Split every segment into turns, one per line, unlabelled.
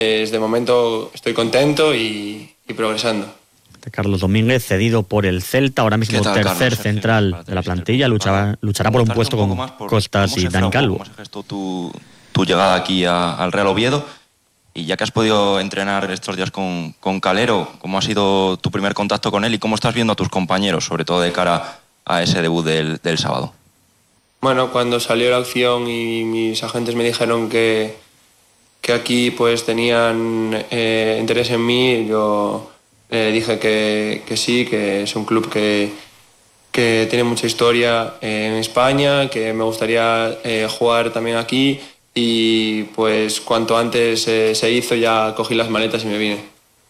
De momento estoy contento y progresando.
Carlos Domínguez, cedido por el Celta, ahora mismo tercer Carlos, central de la plantilla, luchará por un puesto con Costas y Dani Calvo.
¿Cómo se gestó tu llegada aquí al Real Oviedo? Y ya que has podido entrenar estos días con Calero, ¿cómo ha sido tu primer contacto con él y cómo estás viendo a tus compañeros, sobre todo de cara a ese debut del sábado?
Bueno, cuando salió la opción y mis agentes me dijeron que aquí pues tenían interés en mí, yo dije que sí, que es un club que tiene mucha historia en España, que me gustaría jugar también aquí y pues cuanto antes se hizo ya cogí las maletas y me vine.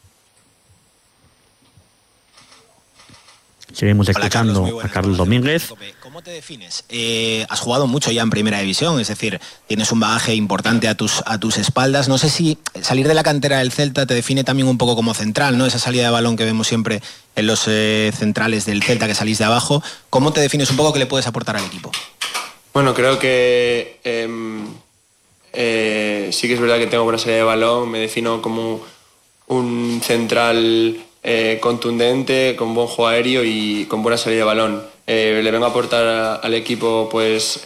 Seguimos escuchando a Carlos Domínguez.
¿Cómo te defines? Has jugado mucho ya en Primera División, es decir, tienes un bagaje importante a tus espaldas. No sé si salir de la cantera del Celta te define también un poco como central, ¿no? Esa salida de balón que vemos siempre en los centrales del Celta, que salís de abajo. ¿Cómo te defines un poco? ¿Qué le puedes aportar al equipo?
Bueno, creo que sí que es verdad que tengo buena salida de balón. Me defino como un central contundente, con buen juego aéreo y con buena salida de balón. Le vengo a aportar al equipo pues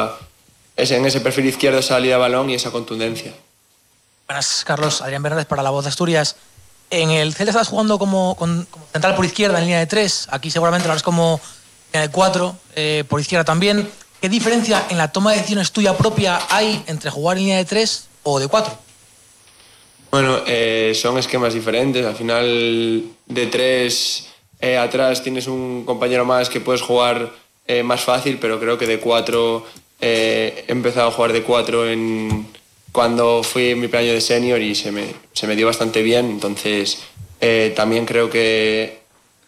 en ese perfil izquierdo esa salida de balón y esa contundencia.
Buenas, Carlos. Adrián Bernaldez para La Voz de Asturias. En el Celta estás jugando como central por izquierda en línea de 3. Aquí seguramente lo harás como línea de 4, por izquierda también. ¿Qué diferencia en la toma de decisiones tuya propia hay entre jugar en línea de 3 o de 4?
Bueno, son esquemas diferentes. Al final, de 3 atrás tienes un compañero más que puedes jugar más fácil, pero creo que de 4 he empezado a jugar de 4 cuando fui en mi primer año de senior y se me dio bastante bien. Entonces, también creo que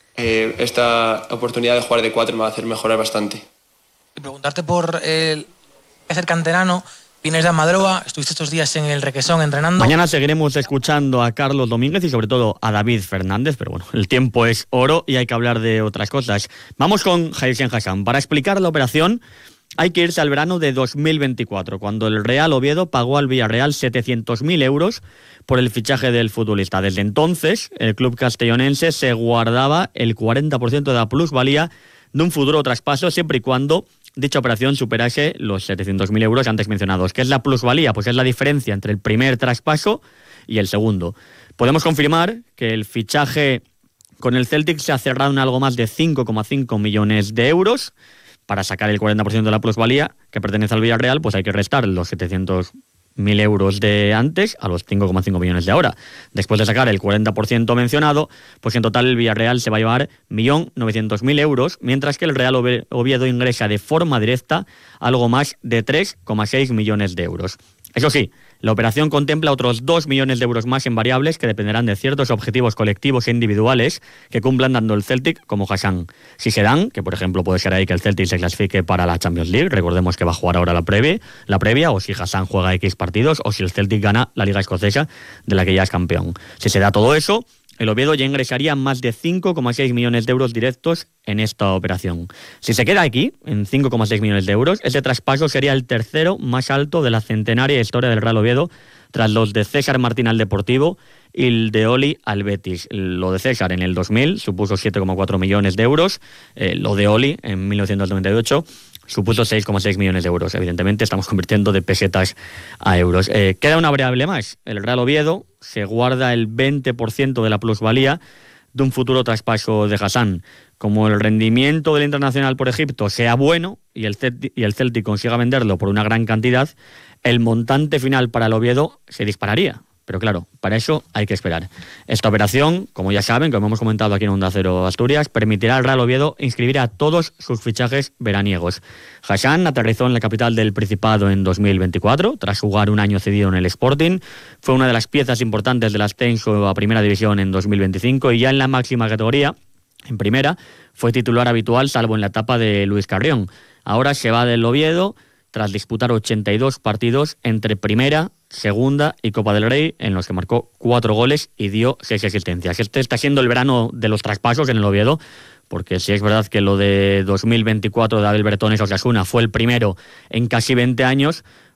esta oportunidad de jugar de 4 me va a hacer mejorar bastante.
Y preguntarte por ser canterano. Vienes de Amadroa, estuviste estos días en el Requesón entrenando.
Mañana seguiremos escuchando a Carlos Domínguez y sobre todo a David Fernández, pero bueno, el tiempo es oro y hay que hablar de otras cosas. Vamos con Jason Hassan. Para explicar la operación hay que irse al verano de 2024, cuando el Real Oviedo pagó al Villarreal 700.000 euros por el fichaje del futbolista. Desde entonces, el club castellonense se guardaba el 40% de la plusvalía de un futuro traspaso, siempre y cuando dicha operación superase los 700.000 euros antes mencionados. ¿Qué es la plusvalía? Pues es la diferencia entre el primer traspaso y el segundo. Podemos confirmar que el fichaje con el Celtic se ha cerrado en algo más de 5,5 millones de euros. Para sacar el 40% de la plusvalía que pertenece al Villarreal, pues hay que restar los 700.000 euros de antes a los 5,5 millones de ahora. Después de sacar el 40% mencionado, pues en total el Villarreal se va a llevar 1.900.000 euros, mientras que el Real Oviedo ingresa de forma directa algo más de 3,6 millones de euros. Eso sí, la operación contempla otros 2 millones de euros más en variables que dependerán de ciertos objetivos colectivos e individuales que cumplan tanto el Celtic como Hassan. Si se dan, que por ejemplo puede ser ahí que el Celtic se clasifique para la Champions League, recordemos que va a jugar ahora la previa, o si Hassan juega X partidos, o si el Celtic gana la Liga Escocesa de la que ya es campeón. Si se da todo eso, el Oviedo ya ingresaría más de 5,6 millones de euros directos en esta operación. Si se queda aquí, en 5,6 millones de euros, ese traspaso sería el tercero más alto de la centenaria historia del Real Oviedo, tras los de César Martín al Deportivo y el de Oli al Betis. Lo de César en el 2000 supuso 7,4 millones de euros, lo de Oli en 1998 supuso 6,6 millones de euros. Evidentemente estamos convirtiendo de pesetas a euros. Queda una variable más. El Real Oviedo se guarda el 20% de la plusvalía de un futuro traspaso de Hassan. Como el rendimiento del Internacional por Egipto sea bueno y el Celtic consiga venderlo por una gran cantidad, el montante final para el Oviedo se dispararía. Pero claro, para eso hay que esperar. Esta operación, como ya saben, como hemos comentado aquí en Onda Cero Asturias, permitirá al Real Oviedo inscribir a todos sus fichajes veraniegos. Hassan aterrizó en la capital del Principado en 2024, tras jugar un año cedido en el Sporting. Fue una de las piezas importantes del ascenso a Primera División en 2025 y ya en la máxima categoría, en Primera, fue titular habitual, salvo en la etapa de Luis Carrión. Ahora se va del Oviedo tras disputar 82 partidos entre Primera, Segunda y Copa del Rey, en los que marcó 4 goles y dio 6 asistencias. Este está siendo el verano de los traspasos en el Oviedo, porque sí es verdad que lo de 2024 de Abel Bertones Osasuna fue el primero en casi 20 años,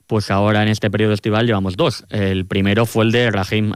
pues ahora en este periodo estival llevamos 2. El primero fue el de Raheem